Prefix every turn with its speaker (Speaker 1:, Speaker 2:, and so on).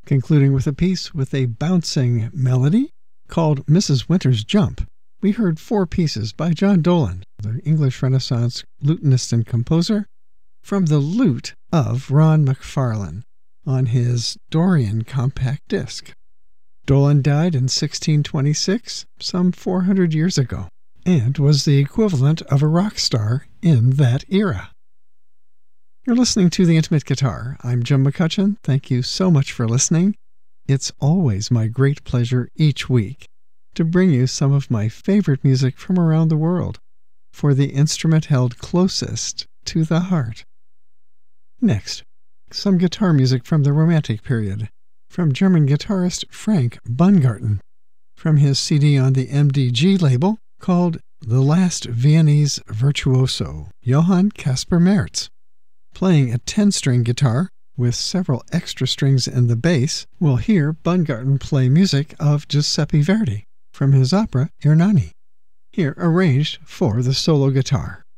Speaker 1: Concluding with a piece with a bouncing melody called Mrs. Winter's Jump, we heard 4 pieces by John Dolan, the English Renaissance lutenist and composer, from the lute of Ron McFarlane on his Dorian compact disc. Dolan died in 1626, some 400 years ago, and was the equivalent of a rock star in that era. You're listening to The Intimate Guitar. I'm Jim McCutcheon. Thank you so much for listening. It's always my great pleasure each week to bring you some of my favorite music from around the world for the instrument held closest to the heart. Next, some guitar music from the Romantic period, from German guitarist Frank Bungarten, from his CD on the MDG label called The Last Viennese Virtuoso, Johann Caspar Merz. Playing a 10-string guitar with several extra strings in the bass, we'll hear Bungarten play music of Giuseppe Verdi from his opera Ernani, here arranged for the solo guitar.